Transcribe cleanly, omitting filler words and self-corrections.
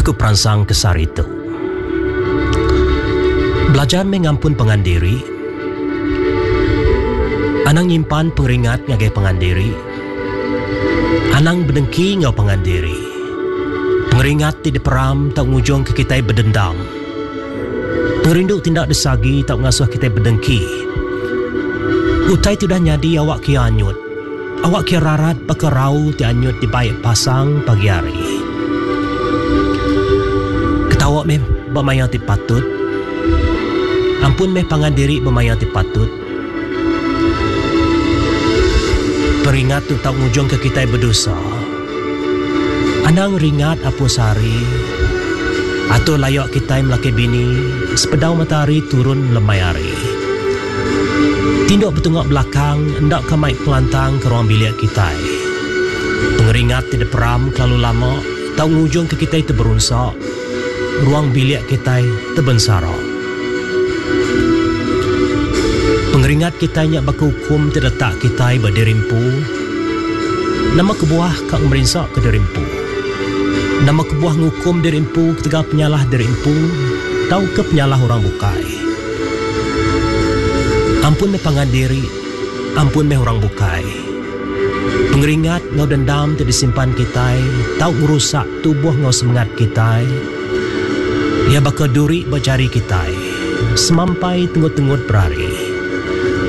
Aku perangsang kesar itu. Belajar mengampun pengandiri. Anang nyimpan pengeringat ngagai pengandiri. Anang berdengki ngau pengandiri. Pengeringat tidak peram tak ngujung ke kita berdendam. Perindu tindak desagi tak ngasuh kita berdengki. Utai tidak nyadi awak kia anyut. Awak kia rarat pakarau ti anyut di baik pasang pagi hari. Ketawa meh bermaya ti patut. Ampun meh pangandiri bermaya ti patut. Peringat tu tak ngujung ke kita berdosa. Anang ringat apa sari. Atau layak kita melaki bini. Sepedau matahari turun lemai hari. Tinduk bertengok belakang. Hendak kamai pelantang ke ruang bilik kita. Pengeringat tidak peram terlalu lama. Tak ngujung ke kita terberunsak. Ruang bilik kita terbensara. Pengeringat kita nyak baku hukum terletak kita berderimpu. Nama kebuah kak merinsak ke derimpu. Nama kebuah ngukum derimpu ketika penyalah derimpu. Tahu ke penyalah orang bukai. Ampun meh pangandiri. Ampun meh orang bukai. Pengeringat ngau dendam tidak disimpan kita. Tahu merusak tubuh ngau semangat kita. Ia bakal duri bercari kita. Semampai tenggut-tenggut berari.